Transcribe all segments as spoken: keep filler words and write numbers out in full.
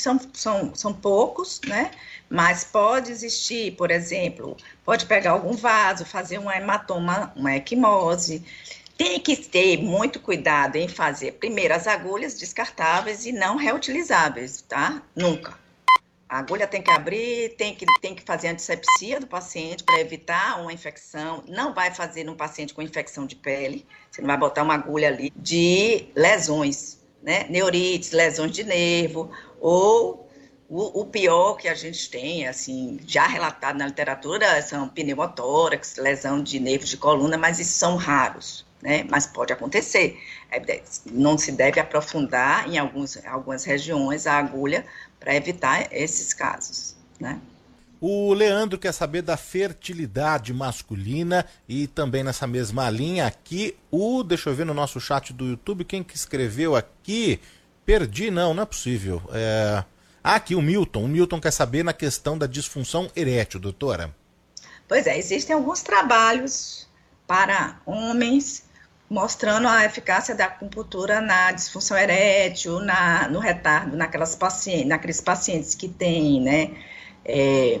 são, são, são poucos, né? Mas pode existir, por exemplo, pode pegar algum vaso, fazer um hematoma, uma equimose. Tem que ter muito cuidado em fazer, primeiro, as agulhas descartáveis e não reutilizáveis, tá? Nunca. A agulha tem que abrir, tem que, tem que fazer antisepsia do paciente para evitar uma infecção. Não vai fazer num paciente com infecção de pele. Você não vai botar uma agulha ali de lesões, né? Neurites, lesões de nervo, ou o, o pior que a gente tem, assim, já relatado na literatura, são pneumotórax, lesão de nervos de coluna, mas isso são raros, né? Mas pode acontecer. Não se deve aprofundar em alguns, algumas regiões a agulha para evitar esses casos, né? O Leandro quer saber da fertilidade masculina e também nessa mesma linha aqui, o, deixa eu ver no nosso chat do YouTube, quem que escreveu aqui, perdi, não, não é possível. É... Ah, aqui o Milton, o Milton quer saber na questão da disfunção erétil, doutora. Pois é, existem alguns trabalhos para homens mostrando a eficácia da acupuntura na disfunção erétil, na, no retardo, naquelas pacientes, naqueles pacientes que têm, né, é,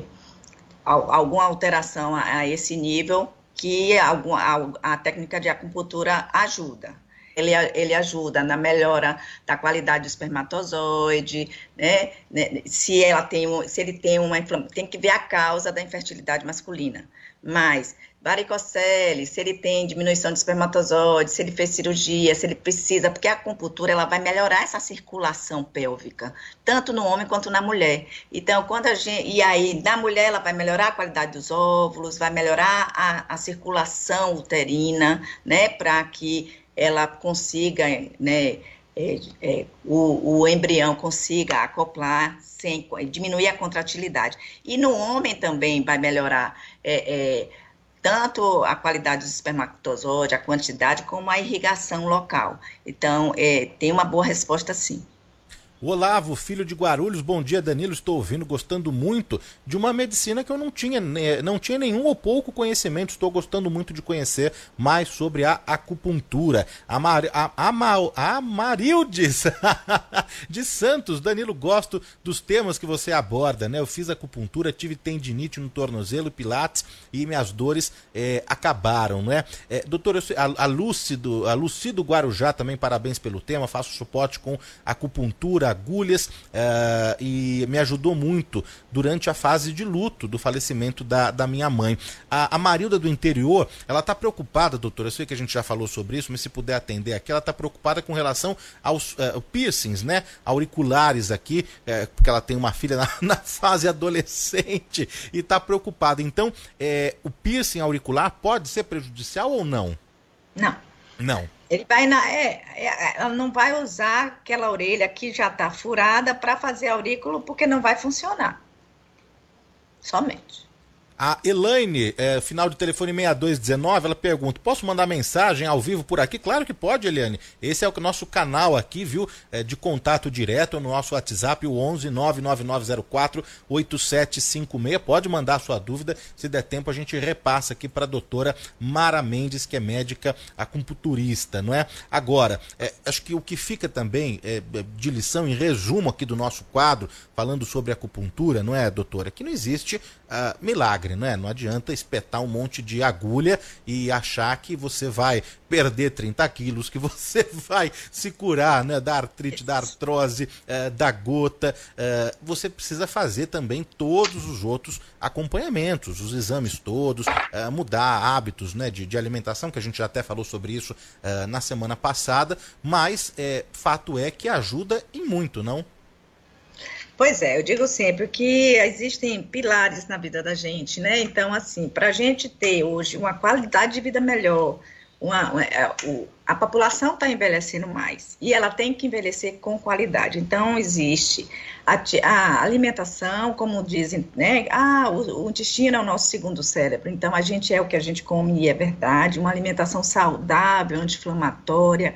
alguma alteração a, a esse nível, que algum, a, a técnica de acupuntura ajuda. Ele, ele ajuda na melhora da qualidade do espermatozoide, né, né, se, ela tem, se ele tem uma inflamação, tem que ver a causa da infertilidade masculina, mas varicocele, se ele tem diminuição de espermatozoide, se ele fez cirurgia, se ele precisa, porque a acupuntura ela vai melhorar essa circulação pélvica, tanto no homem quanto na mulher. Então, quando a gente, e aí na mulher ela vai melhorar a qualidade dos óvulos, vai melhorar a, a circulação uterina, né, para que ela consiga, né, é, é, o, o embrião consiga acoplar, sem, diminuir a contratilidade. E no homem também vai melhorar é, é, tanto a qualidade do espermatozoide, a quantidade, como a irrigação local. Então, é, tem uma boa resposta sim. Olavo, filho de Guarulhos, bom dia Danilo, estou ouvindo, gostando muito de uma medicina que eu não tinha, não tinha nenhum ou pouco conhecimento, estou gostando muito de conhecer mais sobre a acupuntura. A, Mar, a, a, a Marildes de Santos, Danilo, gosto dos temas que você aborda, né? Eu fiz acupuntura, tive tendinite no tornozelo, pilates e minhas dores é, acabaram, né? É, doutor, a, a, Lúcido, a Lucido Guarujá também, parabéns pelo tema, faço suporte com acupuntura, agulhas, uh, e me ajudou muito durante a fase de luto do falecimento da, da minha mãe. A, a Marilda do interior, ela está preocupada, doutora, eu sei que a gente já falou sobre isso, mas se puder atender aqui, ela está preocupada com relação aos uh, piercings, né, auriculares aqui, uh, porque ela tem uma filha na, na fase adolescente e está preocupada. Então, uh, o piercing auricular pode ser prejudicial ou não? Não. Não. Ele vai na, é, é, ela não vai usar aquela orelha que já está furada para fazer aurículo, porque não vai funcionar. Somente. A Elaine, é, final de telefone seis dois um nove, ela pergunta, posso mandar mensagem ao vivo por aqui? Claro que pode, Eliane. Esse é o nosso canal aqui, viu, é, de contato direto no nosso WhatsApp, o onze nove nove nove zero quatro oito sete cinco seis. Pode mandar sua dúvida, se der tempo a gente repassa aqui para a doutora Mara Mendes, que é médica acupunturista, não é? Agora, é, acho que o que fica também é, de lição, em resumo aqui do nosso quadro, falando sobre acupuntura, não é, doutora? Que não existe uh, milagre. Não é? Não adianta espetar um monte de agulha e achar que você vai perder trinta quilos, que você vai se curar, né, da artrite, da artrose, eh, da gota. Eh, você precisa fazer também todos os outros acompanhamentos, os exames todos, eh, mudar hábitos, né, de, de alimentação, que a gente já até falou sobre isso eh, na semana passada, mas eh, fato é que ajuda e muito, não? Pois é, eu digo sempre que existem pilares na vida da gente, né? Então, assim, para a gente ter hoje uma qualidade de vida melhor, uma, uma, a população está envelhecendo mais e ela tem que envelhecer com qualidade. Então, existe a, a alimentação, como dizem, né? Ah, o, o intestino é o nosso segundo cérebro. Então, a gente é o que a gente come e é verdade. Uma alimentação saudável, anti-inflamatória,